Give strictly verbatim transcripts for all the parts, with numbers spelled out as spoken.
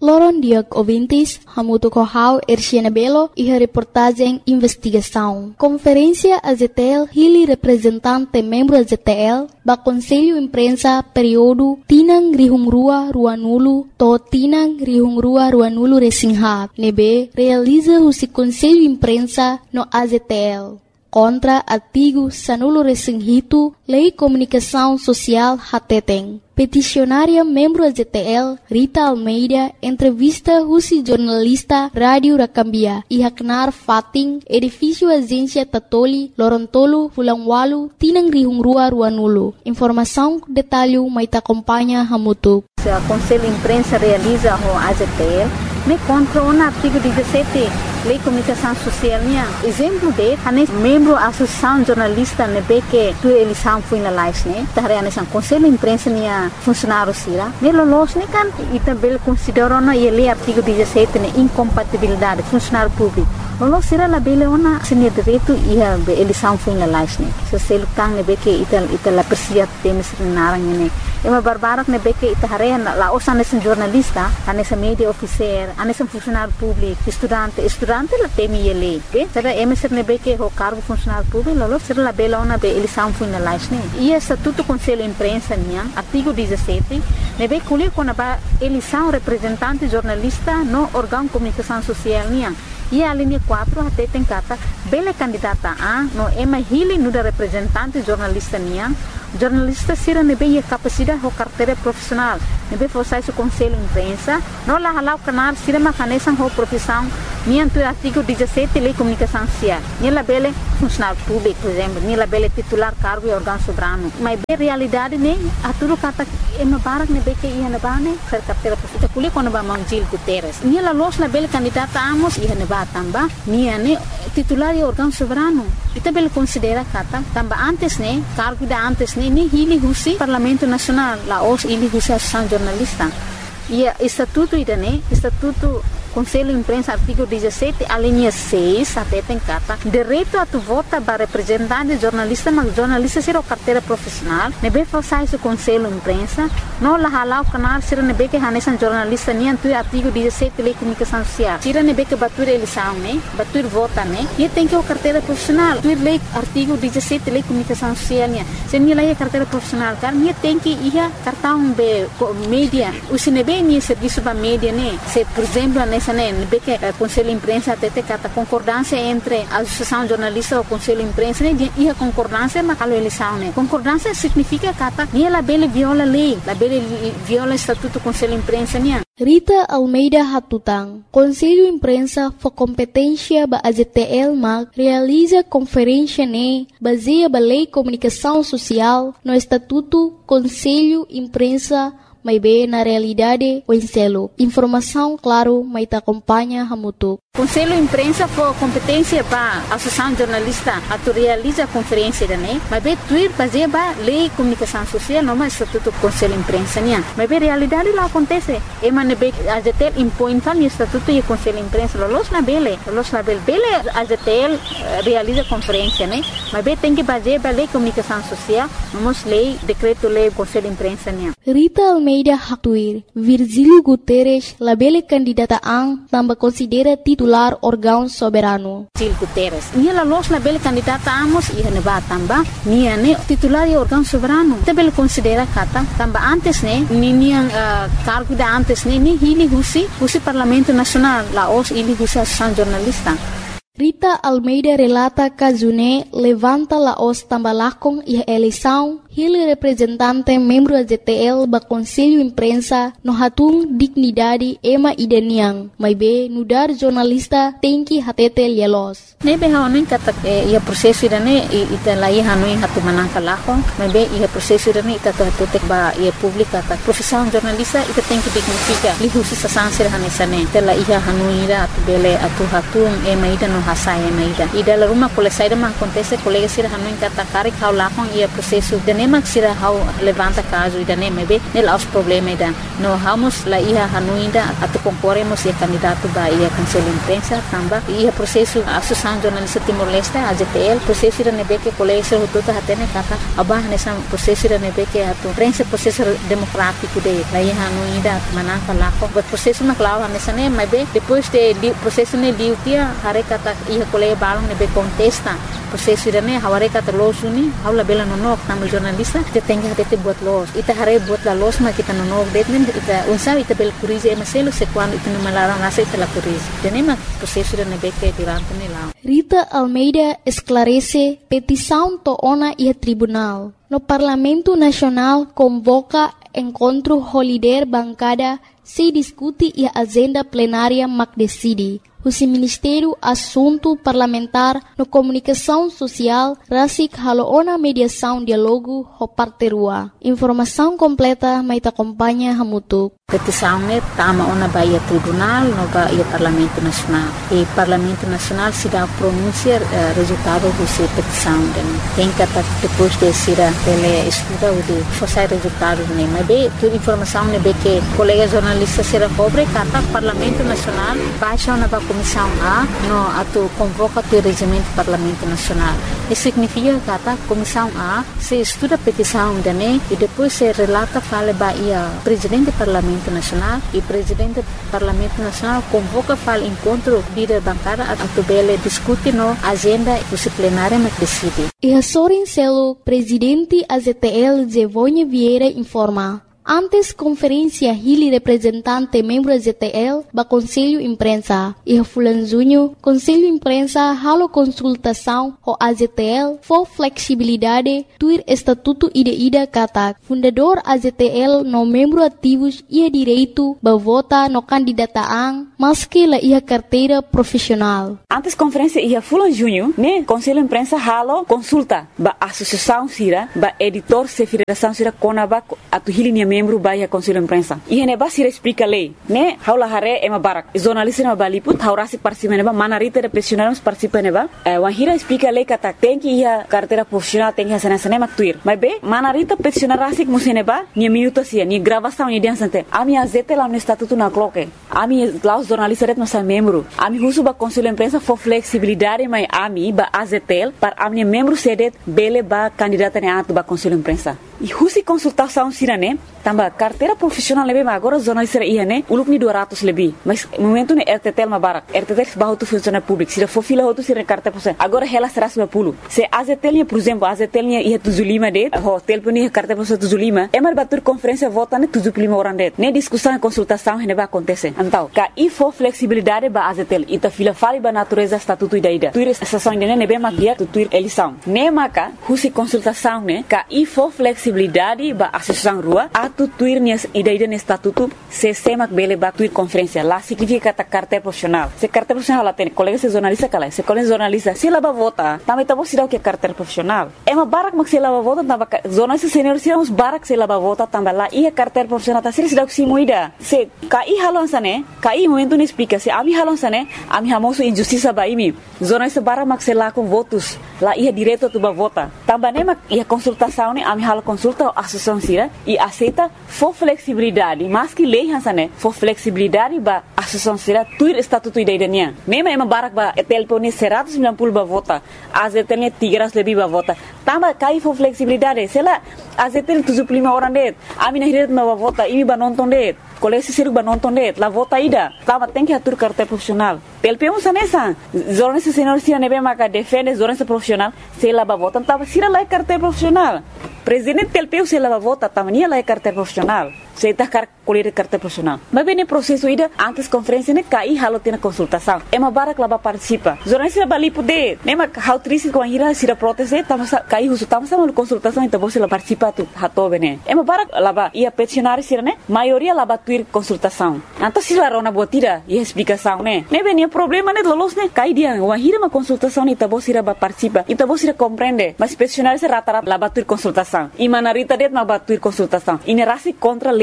Loron Diag ouvintes, Hamuto Kohau, Erciana Belo e a reportagem Investigação. Conferência A Z T L, Hili representante membro A Z T L, ba Conselho Imprensa período Tinang Rihungrua Ruanulu, to Tinang Rihungrua Ruanulu Resinghat, nebe realiza o Conselho Imprensa no A Z T L. Contra artigo Sanulo Resinghito, Lei Comunicação Social Hateteng. Peticionária membro A Z T L, Rita Almeida, entrevista Rusi jornalista Rádio Rakambia, Ihaknar Fating, edifício Agência Tatoli, Lorontolo, Fulangwalu, Tinang Rihungrua Ruanulu. Informação, detalhe, maita acompanha Hamutuk. O Conselho Imprensa realiza o A Z T L, me contra o artigo dezessete, Lei Comunicação Social. Exemplo de, a membro da Associação Jornalista nebe que tu eleição foi na live, né? Tahre a Conselho Imprensa nia funcionário sira. Ne lolos ne kan e também considerou na lei artigo dezessete ne incompatibilidade funcionário público. Lolos sira la bele ona senia direito e a eleição foi na live, né? Se se lutang nebe que ital ital la persia temes narang ne. Ema barbarak nebe que itahare la osa nesse jornalista, a nesse media officer, a nesse funcionário público, estudante, estudante la temi ele. Be, será ema ser nebe que o cargo funcionário público, lolo será la bela ona be eleição foi na live, né? E estatuto Conselho Imprensa nia, artigo dezessete, nebe colher quando a eleição representante jornalista no órgão de comunicação social nia. E a linha quatro até tem cata bela candidata a no ema hili no da representante jornalista nia. Jornalista sira nebe a capacidade ou carteira profissional nebe forçar o Conselho Imprensa não lá halau canal sira macanesan ou profissão nianto artigo dezessete Lei Comunicação Social nela bele funcionário público por exemplo nela bele titular cargo e órgão soberano mas bem realidade né a tudo kata ema barak nebe que ia nebane ser carteira profissional kuli quando ba Mangil Guterres nela los na bele candidata amos ia neba tamba nia ne titular e órgão soberano ita bele considera kata tamba antes né cargo da antes ini hili husi Parlamento Nacional la os hili husi Associação Jornalista e estatuto ida né estatuto Conselho Imprensa artigo dezessete a linha seis até tem cata direito a tu vota para representante jornalista mas jornalista ser o carteira profissional nebe forçar o Conselho Imprensa não la halau canal ser nebe que hanesan jornalista nem tu artigo dezessete Lei Comunicação Social ser nebe que batur eleição né batur vota né e tem que o carteira profissional tu lei artigo dezessete Lei Comunicação Social né se nem lei carteira profissional car nem tem que ia cartão be mídia o se nebe nem serviço para mídia né se por exemplo nessa né nebe que o Conselho Imprensa até tem cata concordância entre a Associação Jornalista e o Conselho Imprensa né e a concordância mas a eleição né concordância significa cata nem ela bele viola lei la bele viola estatuto do Conselho Imprensa né. Rita Almeida Hatutang, Conselho Imprensa for competência ba A Z T L mag realiza conferência ne baseia ba Lei Comunicação Social no Estatuto Conselho Imprensa may be na realidade o enselo. Informação, claro, may ta acompanha Hamutuk. Conselho Imprensa for competência para a Associação Jornalista a tu realiza a conferência da né mas be tuir baseia ba Lei Comunicação Social no mais Estatuto Conselho Imprensa nia mas be realidade lá acontece e man be A Z T L impõe tal Estatuto e Conselho Imprensa los na bele los na bele bele A Z T L realiza conferência né mas be tem que baseia ba Lei Comunicação Social no lei decreto lei Conselho Imprensa nia. Rita Almeida Haktuir, Virgílio Guterres, labele candidata ang tamba considera titular órgão soberano. Virgílio Guterres, nia la los labele candidata amos e neba tamba, nia ne titular e órgão soberano. Tabel considera kata tamba antes ne, ni nia uh, cargo da antes ne, ni hili husi, husi Parlamento Nacional, la os hili husi Associação Jornalista. Rita Almeida relata que June levanta la os tambalakong e a eleição, ele representante membro da Z T L ba Conselho Imprensa no hatung dignidade ema ideniang, mas be nudar jornalista tem que hatete lielos. Nebe haonin kata ia prosesso irane ita lai hanui hatu manangka lako, mas be ia prosesso irane ita hatutek ba ia publika ta profissão jornalista ita tem que dignifica lihusi sa sansir hanesane tela ia hanui ira atu bele atu hatung ema ida no hasai ema ida ida la rumah kolesai da man acontece colega sir hanui kata karik haulakong ia prosesso de nema sira hau levanta caso ida nema be nel aus problema ida no hamos la ia hanuinda atu concorremos e candidato ba ia cancela imprensa tamba ia processo associação jornalista Timor-Leste A J T L processo ida nebe que colégio rodota hatene kata abah nessa processo ida nebe que atu prensa processo democrático de la ia hanuinda manaka lako but processo na clava nessa nema be depois de processo ne liutia hare kata ia colégio balong nebe contesta processo ida ne haware kata losuni haula bela nonok tamu jornalista te tenga dete buat los ita hare buat la los ma kita nonok det nem ita unsa ita bel curize maselo se quando ita no malara nasa ita la curize tenema processo ida nebe que tirante ne la Rita Almeida esclarece petição toona e tribunal. No Parlamento Nacional convoca encontro holiday bancada se discute e agenda plenária mac decide. O Ministério Assunto Parlamentar no Comunicação Social Rasik Haloona Mediação Dialogo Hoparterua. Informação completa mai acompanha Hamutuk. Petição ne tama ona baia tribunal no baia Parlamento Nacional. E Parlamento Nacional se dá pronunciar uh, resultado dessa petição. Tem que depois de ser ele estuda o de forçar resultados ne. Mas bem, toda informação ne be que colega jornalista será cobre kata Parlamento Nacional baixa ona ba Comissão A no ato convoca o regimento do Parlamento Nacional. Isso significa que a Comissão A se estuda a petição da N E e depois se relata fala baia presidente do Parlamento Nacional e presidente do Parlamento Nacional convoca fala encontro líder bancária a tubele discute no agenda disciplinária mas decide. E a Sorin Celo, presidente A Z T L Zevonha Vieira informa. Antes conferência Hili representante membro Z T L ba Conselho Imprensa e a Fulanzunho Conselho Imprensa halo consultação o A Z T L for flexibilidade tuir estatuto ida ida kata fundador A Z T L no membro ativos ia direito ba vota no candidataan maski la ia carteira profissional. Antes conferência ia Fulanzunho ne Conselho Imprensa halo consulta ba associação sira ba editor se federação sira konaba atu Hili membro baia Conselho Imprensa. E ne basira explica lei, né? Haula hare ema barak. Jornalista na baliput haurasi participa neba manarita de profissionais participa neba. Wan hira explica lei kata tem que ia carteira profissional tem que sana sana maktuir. Mas be manarita profissional rasik museneba ni minuto sia ni gravação ni dia sante. Ami A Z T lá no estatuto na cloque. Ami lá os jornalistas ret nossa membro. Ami husu ba Conselho Imprensa for flexibilidade mai ami ba A Z T L para ami membro sedet bele ba candidata ne atu ba Conselho Imprensa. E husi consultação sirane tamba carteira profissional lebih agora jornalista ia né uluk ni dua ratus lebih mas momento ne R T T L mabarak R T T L bahu tu funcionário público se for fila tu sira carteira profissional agora ela será seratus lima puluh se A Z T L por exemplo A Z T L ia tujuh puluh lima det hotel pun ia carteira profissional tujuh puluh lima emar batur conferência vota ne tujuh puluh lima orang det ne discussão e consultação ne ba acontece então ka i for flexibilidade ba A Z T L ita fila fali ba natureza estatuto ida ida tuir estação ne ne be makia tu tuir eleição ne maka husi consultação ne ka i for flexibilidade ba associação rua atu tuir ni ida ida ne estatuto se semak bele ba tuir conferência lá significa ta carteira profissional se carteira profissional lá tem colega se jornalista kala se colega jornalista se lá ba vota também tá você dá o que carteira profissional é uma barak mak se lá ba vota tamba jornalista senior se uns barak se lá ba vota tamba lá ia carteira profissional tá se dá o que moida se kai halon sane kai momento ne explica se ami halon sane ami hamoso injustiça ba imi jornalista barak mak se lá com votos lá ia direto tu ba vota tamba ne mak ia consultação ne ami halo consulta associação sira e aceita for flexibilidade mas que lei hansane for flexibilidade ba associação sira tuir estatuto ida idania mesmo ema barak ba telpone seratus sembilan puluh ba vota A Z T L tiga ratus lebih ba vota tamba kai for flexibilidade sela A Z T L tujuh puluh lima orang det ami na hiret ba vota imi ba nonton det kolesi siru ba nonton det la vota ida tamba tem que atur carteira profissional telpemos anessa jornalista senior sira nebe maka defende jornalista profissional sela ba vota tamba sira la carteira profissional presidente telpeu se lava vota tamania la carteira profissional se tá car colher carteira profissional mas bem no processo ida antes conferência ne cai halo tem consultação é uma barak lava participa jornalista bali poder nema how triste com a ira sira proteste tamo cai uso tamo sama consultação então você la participa tu hato bene é uma barak lava ia peticionário sira ne maioria lava tuir consultação então se la rona botira e explicação ne ne bem problema ne lolos ne cai dia uma ira uma consultação então você la participa então você compreende mas peticionário se rata rata lava tuir consultação e manarita det ma batuir consultação e nerasi contra lei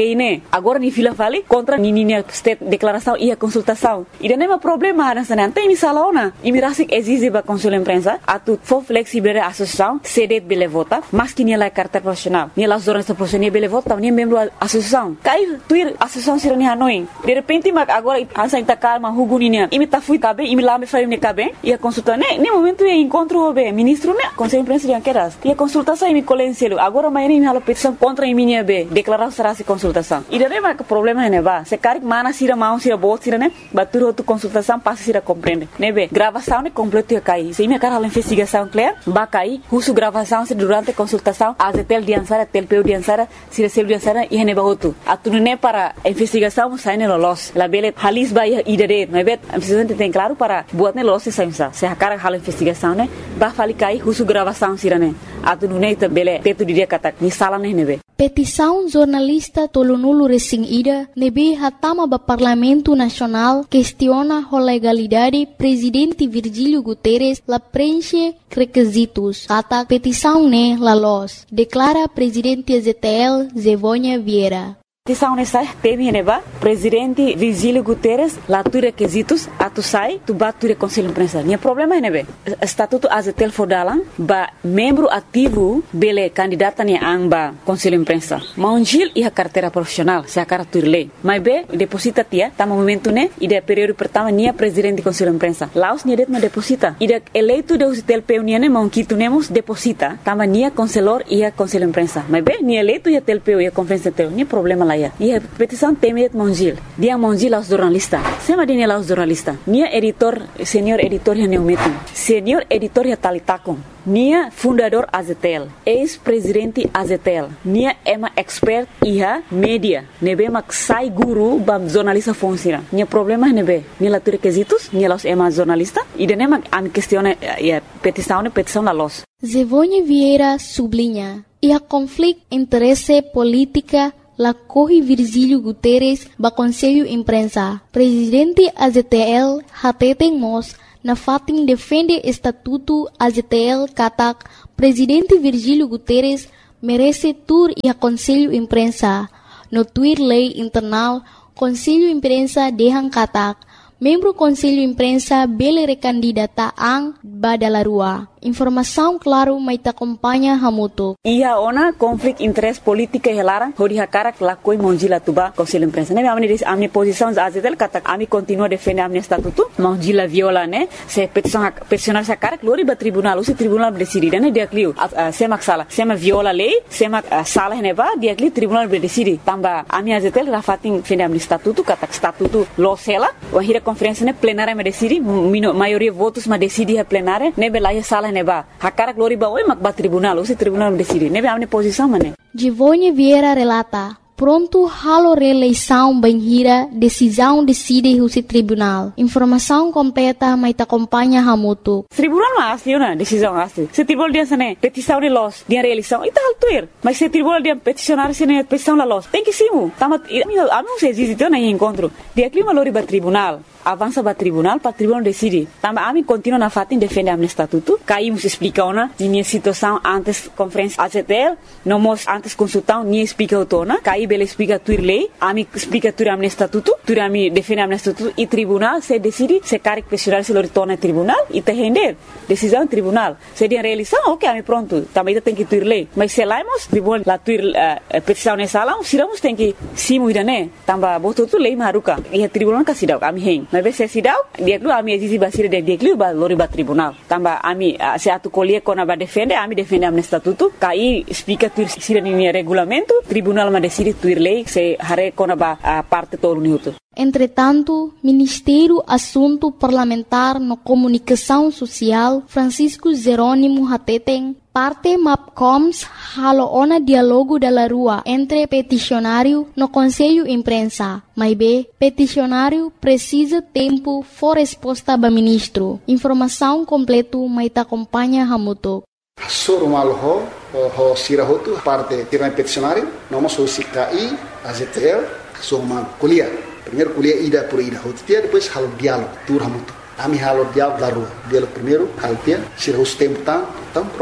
lei, né? Agora ni fila fale contra ni ni state declaração e a consultação. E não é problema nessa não tem misalona. E me rasik exige ba conselho imprensa a tu for flexível a associação cede bele vota, mas que ni la carta profissional. Ni la jornalista profissional bele vota, ni membro da associação. Cai tuir associação sirani Hanoi. De repente mag agora ansa inta calma huguninia. E me ta fui cabe, e me lá me faz me cabe e a consulta né, nem momento é encontro be ministro né, conselho imprensa de anqueras. E a consultação e me colencelo. Agora amanhã me hala petição contra a minha be, declarar será se consultação. E daí mas problema é né ba, se caric mana sira mão sira bot sira né, batur outro consultação passa sira compreende. Né be, gravação né completo ia cair. Se me cara hala investigação clear, ba cair, uso gravação se durante consultação, a tel diansara, tel peu diansara, sira sel diansara e ne ba outro. Atunu né para investigação sai ne los. La bele halis ba ia idade, né be, precisamente tem claro para buat ne los se saimsa. Se a cara hala investigação né, ba fali cair, uso gravação sira né. Atunu né ta bele teto dia kata ni sala né ne be. Petição jornalista Tolonulu Resing Ida nebe hatama ba Parlamento Nacional questiona a legalidade presidente Virgílio Guterres la preenche requisitos. Kata petição ne la los, declara presidente A Z T L Zevônia Vieira. Petição nessa teme neba presidente Virgílio Guterres lá tu requisitos a tu sai tu bat tu conselho imprensa. Nia problema é nebe estatuto A Z T L fodalan ba membro ativo bele candidata ni amba conselho imprensa. Maunjil e a carteira profissional se a cara tu lei. Mas be deposita tia tá momento né e de período pertama nia presidente conselho imprensa. Laos nia det ma deposita. E de eleito de O Z T L P nia ne mon kitu nemos deposita tama nia conselor e a conselho imprensa. Mas be nia eleito e a T L P e a conferência teu nia problema lá. E a petição temet Mongil. Dia Mongil aos jornalistas. Sema dia aos jornalistas. Nia editor, senior editor ya neumetum. Senior editor ya talitakon. Nia fundador A Z T L. Ex-presidente A Z T L. Nia ema expert iha media. Nebe mak sai guru bam jornalista fonsira. Nia problema nebe. Nia la tu requisitos. Nia los ema jornalista. E de nema am questione a petição ne petição la los. Zevônia Vieira sublinha. E a conflito interesse política la corre Virgílio Guterres ba Conselho Imprensa. Presidente A Z T L hateten mos na fatin defende estatuto A Z T L katak Presidente Virgílio Guterres merece tur e a Conselho Imprensa. No tweet lei internal Conselho Imprensa dehan katak membro Conselho Imprensa bele recandidata ang badalarua. Informação claro mai ta acompanha hamuto. Ia ona conflito interesse política helara hori hakara lakoi Mongila tuba Conselho Imprensa. Ne amni a minha posição A Z T L kata ami continua defender a minha estatuto. Mongila viola né se petição peticionar sa cara glori ba tribunal o tribunal decidir né dia clio se mak sala se ma viola lei se mak sala ne ba dia clio tribunal decidir tamba a minha A Z T L rafatin defender a minha estatuto kata estatuto lo sela o hira conferência né plenária me decidi maioria votos ma decidi a plenária ne belaya sala neba hakara glori ba oi mak ba tribunal o tribunal decidi nebe amne posição mané Zevônia Vieira relata pronto halo reeleição banhira decisão decide o tribunal informação completa mai ta acompanha hamuto tribunal ma asli na decisão asli se tribunal dia sane petição de los dia reeleição e tal tuir mas se tribunal dia peticionar sene petição la los tem que simu tamat amigo se existe na encontro dia clima lori ba tribunal avança para tribunal para tribunal decide tamba ami continua na fatin defende am estatuto caímos explica ona minha situação antes conferência A Z T L não mos antes consultão ni explica otona caí bele explica tuir lei ami explica tuir am estatuto tuir ami defende am estatuto e tribunal se decide se caric pressional se lo retorna tribunal e te render decisão tribunal se dia realização ok ami pronto também tem que tuir lei mas se laimos tribunal la tuir uh, petição nessa sala siramos tem que simu idane tamba boto tu lei maruka e tribunal ka sidau ami hen mas se sidau dia lu ami exige basira de dia lu ba lori ba tribunal tamba ami uh, se atu colie kona ba defende ami defende am estatuto kai explica tuir sira ni regulamento tribunal ma decide tuir lei se hare kona ba uh, parte todo minuto. Entretanto, Ministério Assunto Parlamentar no Comunicação Social Francisco Jerônimo Hateten parte MAPCOMS haloona diálogo da rua entre peticionário no Conselho Imprensa. Mas B, peticionário precisa tempo for resposta do ministro. Informação completa mas te acompanha hamuto. Surmal ho ho sirahotu parte tirang peticionário, nós somos C K I, A Z T L, somos kuliah. Primeiro kuliah ida por ida hotia, depois halo diálogo, tur hamuto. Ami halo diálogo da rua. Diálogo primeiro, halo dia, sirahus tempo tá, então pronto.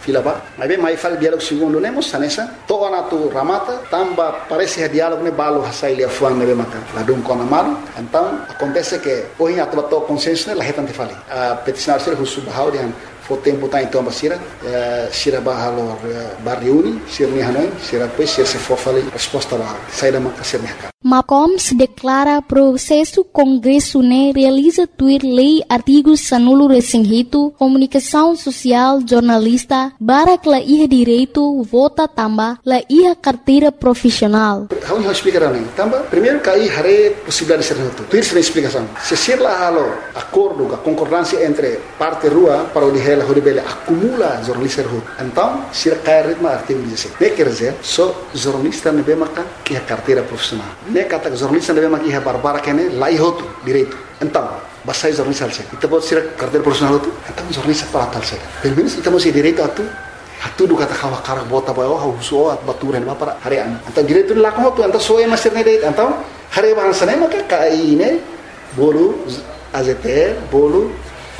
fila ba. Mas bem, mais fala diálogo segundo nemos sanesa. Toa na tu ramata, tamba parece que diálogo ne balo hasai lia fuang nebe maka. Ladung kona malu. Então acontece que hoje atual to consenso ne lahetan te fali. A peticionar ser husu bahau dihan o tempo tá então basira, sira bahalo barriuni, sira ni hanoi, sira depois sira se for fali resposta lá, sai da maka sira mercado. Macoms declara processo Congresso né realiza tuir lei artigos sanulo resinghito, comunicação social, jornalista, barak la iha direito, vota tamba, la iha carteira profissional. How you explicar não? Tamba, primeiro cai hare possibilidade de ser reto. Tuir sem explicação. Se ser lá halo acordo, a concordância entre parte rua para o de a Horibele acumula jornalista rua. Então, se cai ritmo artigo dezessete. Ne quer dizer, só jornalista nebe maka que a carteira profissional. Ne kata jornalista nebe maka que a barbara que ne lá ihoto direito. Então, basai jornalista alse. Então pode ser carteira profissional tu. Então jornalista para tal se. Pelo menos então você direito a tu. A tudo kata kawa karak bota bayo ha uso at baturan ba para harian. Então direito lá como tu. Então só é master ne direito. Então hari bahasa ne maka kai ne bolu A Z T L bolu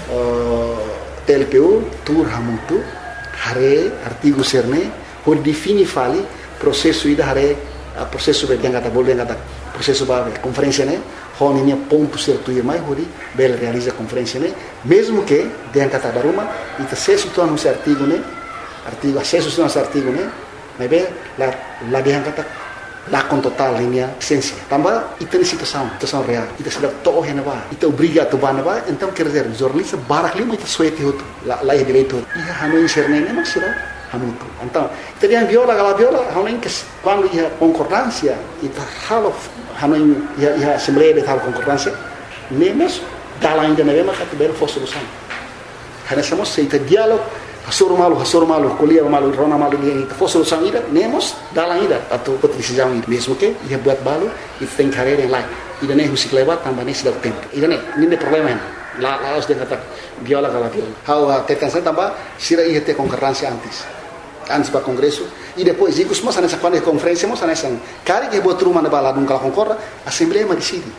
T L P U, tur hamutu, hare artigo serne, por defini fali processo ida hare a processo be yang kata boleh kata processo ba conferência ne, hon ini ponto certo ir mai hori bel realiza conferência ne, mesmo que yang kata baruma ita acesso tu anuncio artigo ne, artigo acesso tu anuncio artigo ne, mas be la la yang kata lá com total linha essência. Também ita situação, situação real. Ita sudah toh yang ba, ita obriga tu ba ba, então quer dizer jornalista barak lima ita suete hotu, lá lá é direito. Ia hanu inserne ne mas sira hanu tu. Então, teriam viola gala viola, hanu que quando ia concordância, ita halo hanu ia ia assembleia de tal concordância, nemos dala ainda na mesma categoria for solução. Hana somos seita diálogo Hasur malu, hasur malu, kuliah malu, rona malu dia itu. For solução ida, nemos dalam ida atau decisão ida. Mesmo que ia buat balu, itu tem carreira yang lain. Ida ne husik lewat tambah ne sudah tempo. Ida ne, ini problema yang la la harus dia kata viola kala viola. How tetan saya tambah sira ia te concordância antes. Antes para congresso e depois iku semua sana quando conferência mos sana sang. Kari que botar rumah na bala nunca concorda, assembleia ma decide.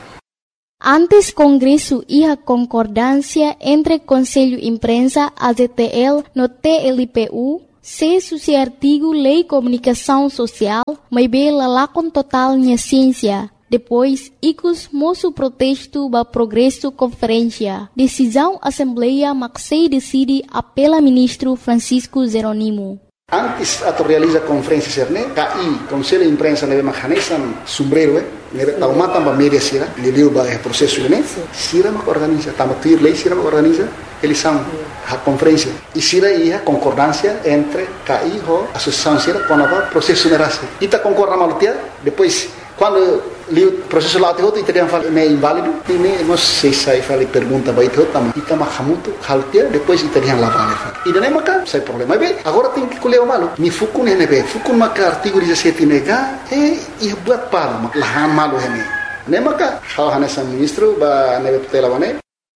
Antes Congresso e a concordância entre Conselho Imprensa, A Z T L, no T L P U, se suci artigo Lei Comunicação Social, mas bela lá com total minha ciência. Depois, icos moço protesto ba progresso conferência. Decisão Assembleia Maxei decide apela ministro Francisco Jeronimo. Antes atau realiza conferência serne, K I, Conselho de Imprensa nebe mahanesan sombrero, eh, nebe taumata ba media sira, leliu ba processo ne, sira ma organiza, tama tuir lei sira ma organiza, eles são a conferência. E sira ia concordância entre K I ho associação sira com a processo nerase. Ita concorda malutia, depois quando o processo lá teoto italiano fala é inválido, e nem nós sei sai fala pergunta vai teoto, tama ita mahamuto haltia, depois italiano lá vale. E daí maca sai problema. Bem, agora tem que colher o malo. Mi fukun hene be, fukun maka artigo dezessete nega, e ia buat para lahan malo hene. Nem maca, hal hanesan ministro ba nebe tutela bane.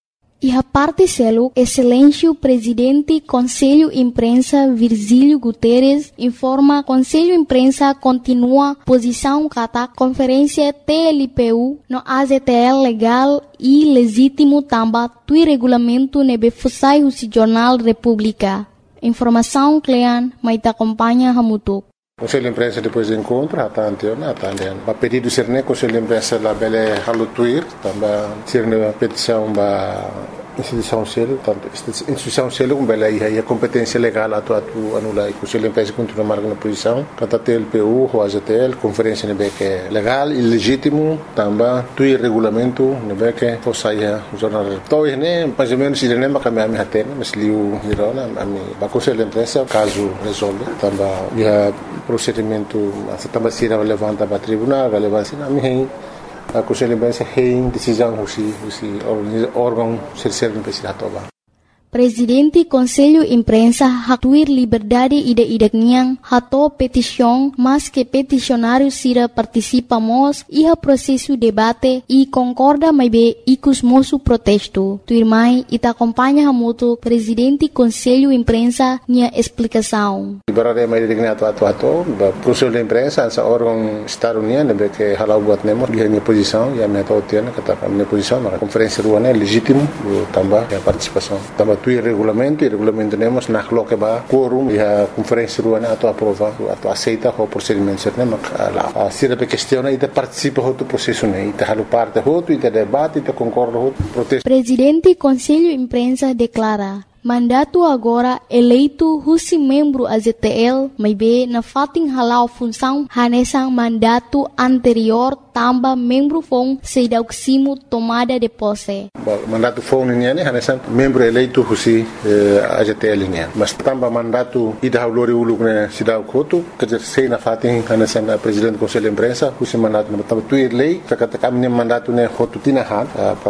E a parte selo, excelência presidente Conselho Imprensa Virgílio Guterres informa Conselho Imprensa continua posição kata conferência T L P U no A Z T L legal e legítimo tamba tui regulamento nebe fusai husi Jornal República. Informação Clean, mas te acompanha Hamutuk. Conselho de Imprensa depois do encontro, até anteontem, até anteontem. Para pedido ser né, Conselho de Imprensa lá bele halutuir, também ser né petição para instituição selo, tanto instituição selo como bele aí a competência legal atu atu anula e Conselho de Imprensa continua marcando posição, kata T L P U, o A Z T L, conferência né que é legal e legítimo, também tuir regulamento né que fosse aí o jornal. Então né, mais ou menos ele nem me caminha me até, mas liu hirona a mim, para Conselho de Imprensa caso resolve, também já procedimento também se levanta para tribunal, relevância na minha a Conselho de Imprensa tem decisão husi husi órgão terceiro imprensa toba. Presidente Conselho Imprensa hatuir liberdade ida idakniang hato petição, mas que peticionário sira participamos e a processo debate e concorda mais bem icos moço protesto. Tuirmai ita acompanha hamuto Presidente Conselho Imprensa nia explicação. Liberdade mais digna atu atu atu, Conselho de Imprensa essa órgão estado-uniano que halau buat nemo dia minha posição e a minha totiana kata minha posição na conferência ruana legítimo também a participação também tuir regulamento, e regulamento temos na coloca ba quórum e a conferência ruana ato aprova, ato aceita o procedimento certo, mas lá se a questão e participa do processo né, e halo parte outro e debate e concorda outro protesto. Presidente Conselho Imprensa declara mandato agora eleito husi membro A Z T L, mas be na fating halau função hanesang mandato anterior tamba membro fong sedauksimo tomada de posse. Mandato fong niya ni hanesang membro eleito husi A Z T L niya. Mas tamba mandato ida haulori uluk na sidaw koto, kajer sei na fating hanesang presidente Conselho Imprensa husi mandato na tamba tuir lei, kakata kami ni mandato na hotu tinahan,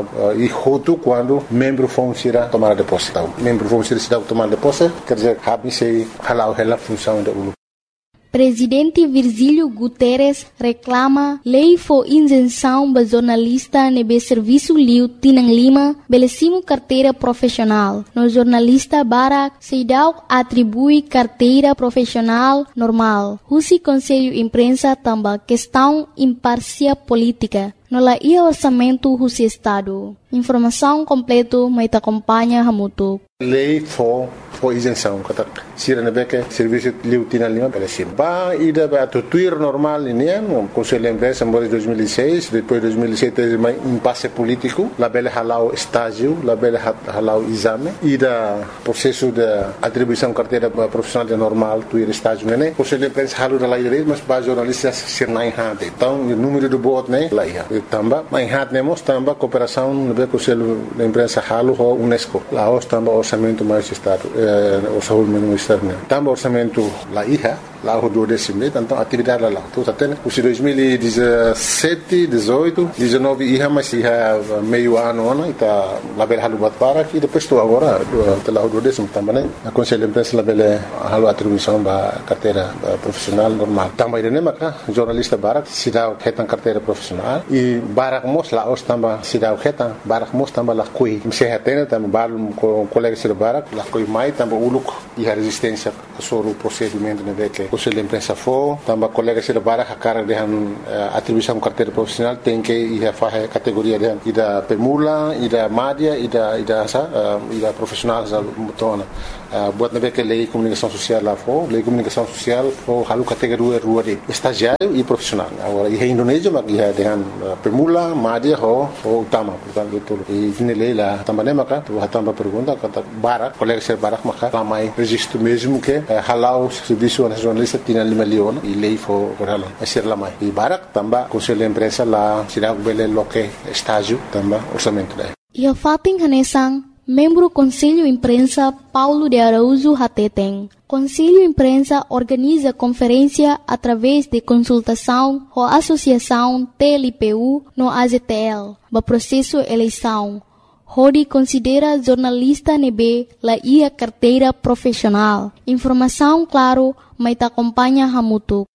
e hotu quando membro fong sira tomada de posse. Membro vamos ser cidade tomar de posse, quer dizer, cabe se halau ela função da U L U. Presidente Virgílio Guterres reclama lei for isenção ba jornalista nebe serviço liu tinang lima belesimo carteira profissional. No jornalista Barak Seidau atribui carteira profissional normal. Husi Conselho Imprensa tamba questão imparcial política. No la ia orçamento husi Estado. Informação completo mai te acompanha hamutu. Lei for for isenção, kata sira nebeke serviço liu tina lima belesim. Ba ida ba tuir normal ini no Conselho Imprensa em dois mil e seis, depois dois mil e sete teve mais impasse político, la bele halau estágio, la bele halau exame, ida processo de atribuição carteira profissional de normal tuir estágio né. Conselho Imprensa halu da lei, mas ba jornalistas sir nai hade. Então o número de bot né lá ia. Tamba mai hat nemos tamba cooperação no Conselho de Imprensa halu ho UNESCO. Lá os tamba orçamento mais estado, o orçamento externo. Tamba orçamento lá ia, lá o do décimo, então atividade lá. Tudo até os dois mil e dezessete, dezoito, dezenove ia mas ia meio ano ano e tá lá bel halu bat para e depois tu agora lá o do décimo tamba né. A Conselho de Imprensa lá bel halu atribuição ba carteira profissional normal. Tamba ide né maka jornalista barak sidau ketan carteira profissional e barak mos lá os tamba sidau ketan barak mos tamba lá kui sehatena tamba balum com colega sir barak lá kui mai tamba uluk e a resistência sobre o procedimento né que o Conselho de Imprensa for tamba colega sir barak a cara de atribuição carteira profissional tem que ir a fazer categoria de ida permula ida média ida ida sa ida profissional za mutona buat nabe que lei comunicação social lá for lei comunicação social for halu categoria rua de estagiário e profissional agora e Indonésia mas ia dengan permula média ho ho utama portanto itu e ini lei lá também maka tu hatamba pergunta kata barak colega ser barak maka ramai registro mesmo que halau serviço nacionalista tinha lima leon e lei for halau ser lamai e barak tamba Conselho de Imprensa lá sirag bele loke estágio tamba orçamento daí ia fating hanesang membro Conselho Imprensa Paulo de Araújo Hateteng. Conselho Imprensa organiza conferência através de consultação com a Associação T L P U no A Z T L, no processo eleição. Rodi considera jornalista nebe la ia carteira profissional. Informação claro, mas te acompanha hamutu.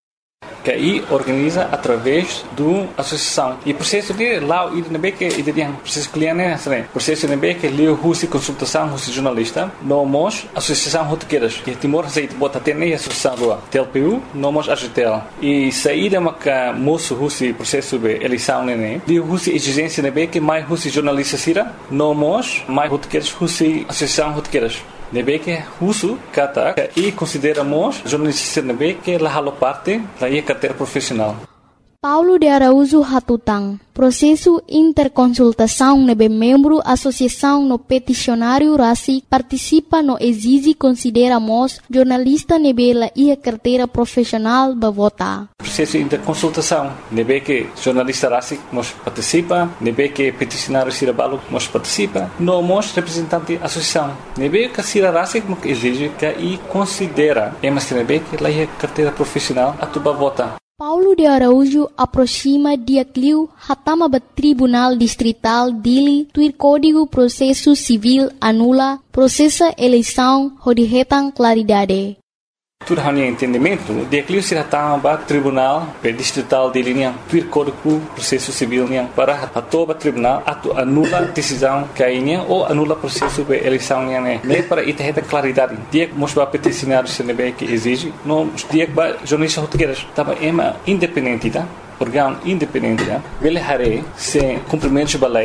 Que aí organiza através do associação e processo de lá o I D que ele processo cliente né processo de que leu husi consultação husi jornalista nomos associação rotequeiras que Timor Receita bota até nem associação do T L P U nomos A G T L e saída maca moço husi processo de eleição né leu husi exigência né que mais husi jornalista sira nomos mais rotequeiras husi associação rotequeiras nebe que uso kata e consideramos jornalista nebe que la halo parte la ia carteira profissional. Paulo de Araújo Hatutang, processo interconsultação nebe membro associação no peticionário Rasi participa no exige consideramos jornalista nebe la ia carteira profissional ba vota. Processo interconsultação nebe que jornalista Rasi nos participa, nebe que peticionário Sirabalo nos participa, nomos representante associação nebe que Sira Rasi nos exige que e considera emas nebe que la ia carteira profissional atuba vota. Paulo de Araújo aproxima dia Clio hatama ba Tribunal Distrital Dili tuir Código Processo Civil anula processa eleição rodihetan claridade. Tudo hanya entendimento dia Clio se hatama ba Tribunal Distrital Dili niang tuir Código Processo Civil niang para atoba tribunal atu anula decisão kainya ou anula processo de eleição niang ne para itaheta claridade dia mos ba peticionário se nebe que exige no dia ba jornalista rotequeiras tava ema independente tá órgão independente tá ele hare se cumprimentos ba lei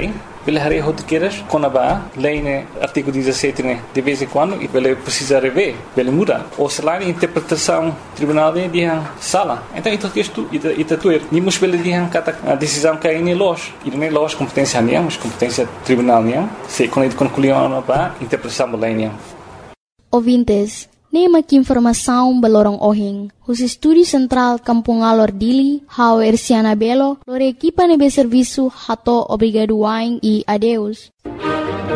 pela área rotiqueiras, quando a lei, né, artigo dezassete, né, de vez em quando, e ele precisa rever, ele muda. Ou se lá a interpretação tribunal de dia sala. Então, isso que isto, isso tuer. Nimos pela dia a decisão que é em loja. E não é loja competência nem, mas competência tribunal nem. Se quando concluiu a interpretação da lei nem. Ouvintes, nema que informação balorong ohing. Os estúdios central Kampung Alor Dili, Hau Erciana Belo, lore equipa nebe serviço hato obrigado wain e adeus.